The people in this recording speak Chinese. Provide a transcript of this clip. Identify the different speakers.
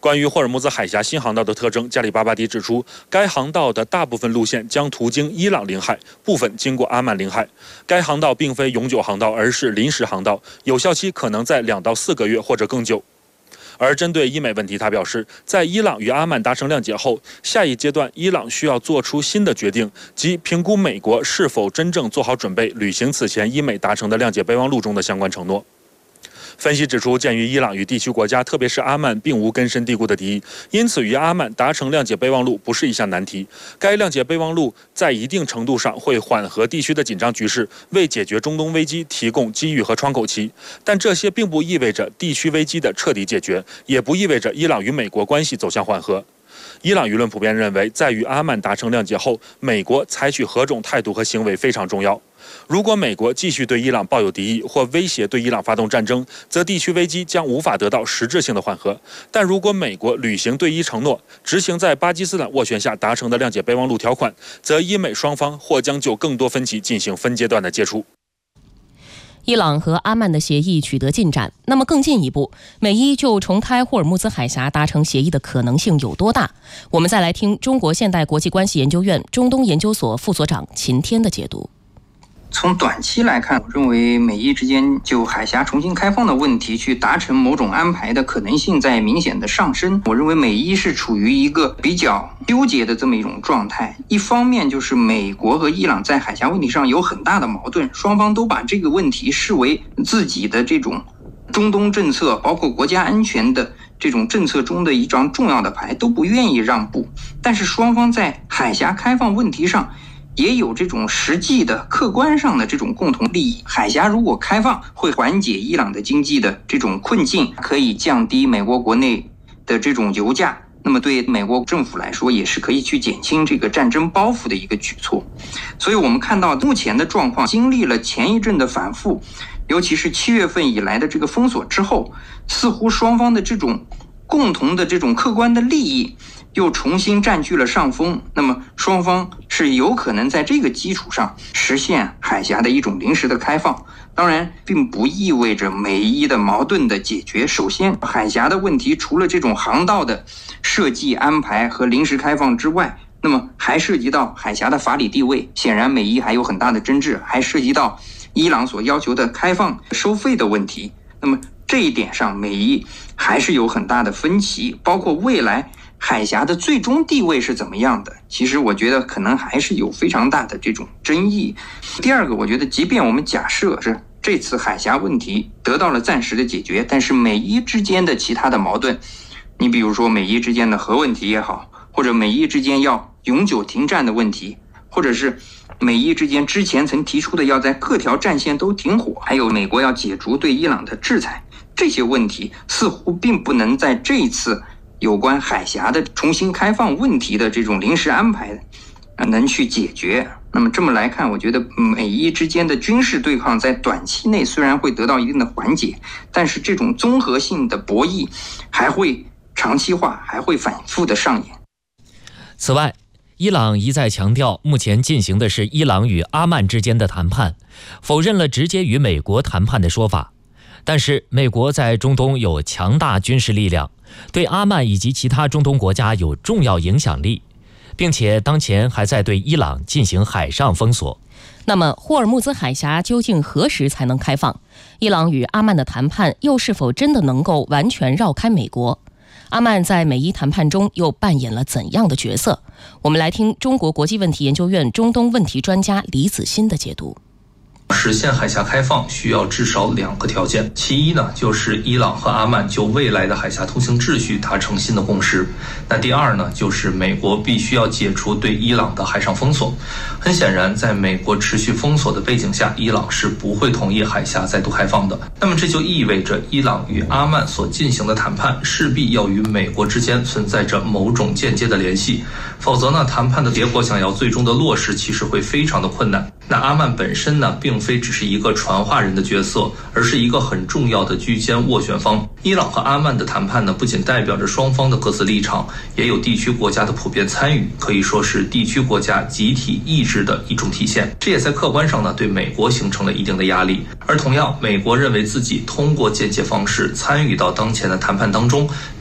Speaker 1: 关于霍尔木兹海峡新航道的特征，加里巴巴迪指出，该航道的大部分路线将途经伊朗领海，部分经过阿曼领海。该航道并非永久航道，而是临时航道，有效期可能在2到4个月或者更久。而针对伊美问题，他表示，在伊朗与阿曼达成谅解后，下一阶段伊朗需要做出新的决定，即评估美国是否真正做好准备履行此前伊美达成的谅解备忘录中的相关承诺。分析指出，鉴于伊朗与地区国家，特别是阿曼并无根深蒂固的敌意，因此与阿曼达成谅解备忘录不是一项难题。该谅解备忘录在一定程度上会缓和地区的紧张局势，为解决中东危机提供机遇和窗口期。但这些并不意味着地区危机的彻底解决，也不意味着伊朗与美国关系走向缓和。伊朗舆论普遍认为，在与阿曼达成谅解后，美国采取何种态度和行为非常重要。如果美国继续对伊朗抱有敌意或威胁对伊朗发动战争，则地区危机将无法得到实质性的缓和。但如果美国履行对伊承诺，执行在巴基斯坦斡旋下达成的谅解备忘录条款，则伊美双方或将就更多分歧进行分阶段的接触。
Speaker 2: 伊朗和阿曼的协议取得进展，那么更进一步，美伊就重开霍尔木兹海峡达成协议的可能性有多大？我们再来听中国现代国际关系研究院中东研究所副所长秦天的解读。
Speaker 3: 从短期来看，我认为美伊之间就海峡重新开放的问题去达成某种安排的可能性在明显的上升。我认为美伊是处于一个比较纠结的这么一种状态。一方面就是美国和伊朗在海峡问题上有很大的矛盾，双方都把这个问题视为自己的这种中东政策，包括国家安全的这种政策中的一张重要的牌，都不愿意让步。但是双方在海峡开放问题上也有这种实际的客观上的这种共同利益。海峡如果开放，会缓解伊朗的经济的这种困境，可以降低美国国内的这种油价，那么对美国政府来说也是可以去减轻这个战争包袱的一个举措。所以我们看到目前的状况，经历了前一阵的反复，尤其是7月份以来的这个封锁之后，似乎双方的这种共同的这种客观的利益又重新占据了上风，那么双方是有可能在这个基础上实现海峡的一种临时的开放。当然并不意味着美伊的矛盾的解决。首先，海峡的问题除了这种航道的设计安排和临时开放之外，那么还涉及到海峡的法理地位，显然美伊还有很大的争执，还涉及到伊朗所要求的开放收费的问题。那么这一点上美伊还是有很大的分歧，包括未来海峡的最终地位是怎么样的，其实我觉得可能还是有非常大的这种争议。第二个，我觉得即便我们假设是这次海峡问题得到了暂时的解决，但是美伊之间的其他的矛盾，你比如说美伊之间的核问题也好，或者美伊之间要永久停战的问题，或者是美伊之间之前曾提出的要在各条战线都停火，还有美国要解除对伊朗的制裁，这些问题似乎并不能在这一次有关海峡的重新开放问题的这种临时安排能去解决。那么这么来看，我觉得美伊之间的军事对抗在短期内虽然会得到一定的缓解，但是这种综合性的博弈还会长期化，还会反复的上演。
Speaker 4: 此外，伊朗一再强调，目前进行的是伊朗与阿曼之间的谈判，否认了直接与美国谈判的说法。但是美国在中东有强大军事力量，对阿曼以及其他中东国家有重要影响力，并且当前还在对伊朗进行海上封锁。
Speaker 2: 那么霍尔木兹海峡究竟何时才能开放？伊朗与阿曼的谈判又是否真的能够完全绕开美国？阿曼在美伊谈判中又扮演了怎样的角色？我们来听中国国际问题研究院中东问题专家李子欣的解读。
Speaker 5: 实现海峡开放需要至少2个条件，其一呢，就是伊朗和阿曼就未来的海峡通行秩序达成新的共识。那第二呢，就是美国必须要解除对伊朗的海上封锁。很显然，在美国持续封锁的背景下，伊朗是不会同意海峡再度开放的。那么这就意味着伊朗与阿曼所进行的谈判势必要与美国之间存在着某种间接的联系，否则呢，谈判的结果想要最终的落实，其实会非常的困难。那阿曼本身呢，并非只是一个传话人的角色，而是一个很重要的居间斡旋方。伊朗和阿曼的谈判呢，不仅代表着双方的各自立场，也有地区国家的普遍参与，可以说是地区国家集体意志的一种体现。这也在客观上呢，对美国形成了一定的压力。而同样，美国认为自己通过间接方式参与到当前的谈判当中，